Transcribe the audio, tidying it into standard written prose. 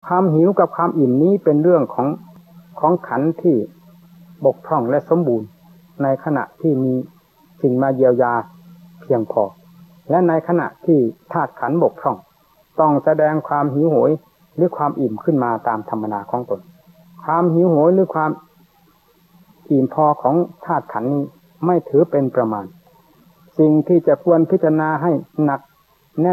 ความหิวกับความอิ่มนี้เป็นเรื่องของขันธ์ที่บกพร่องและสมบูรณ์ในขณะที่มีสิ่งมาเยียวยาเพียงพอและในขณะที่ธาตุขันธ์บกพร่องต้องแสดงความหิวโหยหรือความอิ่มขึ้นมาตามธรรมดาของตนความหิวโหยหรือความอิ่มพอของธาตุขันธ์นี้ไม่ถือเป็นประมาณสิ่งที่จะควรพิจารณาให้หนัก